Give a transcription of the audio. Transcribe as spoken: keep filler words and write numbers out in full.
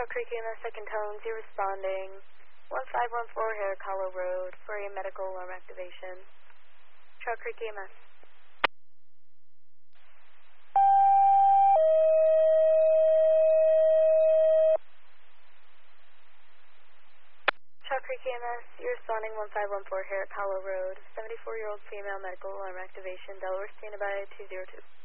Trout Creek E M S Second Tones, you're responding one five one four Herrick Hollow Road for a medical alarm activation. Trout Creek E M S. Trout Creek E M S, you're responding one five one four Herrick Hollow Road, seventy-four-year-old female medical alarm activation, Delaware standby two zero two.